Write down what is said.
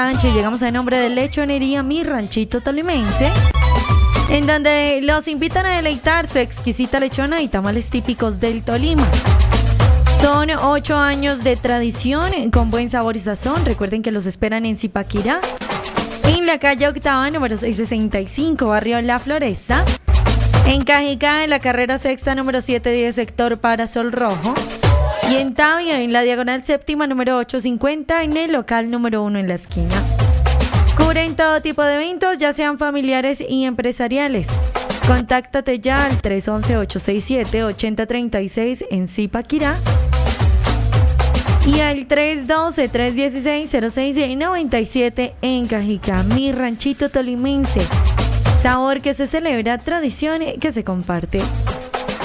Y llegamos a nombre de Lechonería Mi Ranchito Tolimense, en donde los invitan a deleitar su exquisita lechona y tamales típicos del Tolima. Son 8 años de tradición con buen sabor y sazón. Recuerden que los esperan en Zipaquirá, en la calle Octava, número 665, barrio La Floresta. En Cajicá, en la carrera sexta, número 710, sector Parasol Rojo. Y en Tavia, en la diagonal séptima, número 850, en el local número 1 en la esquina. Cubren todo tipo de eventos, ya sean familiares y empresariales. Contáctate ya al 311-867-8036 en Zipaquirá y al 312-316-0697 en Cajicá. Mi Ranchito Tolimense. Sabor que se celebra, tradición que se comparte.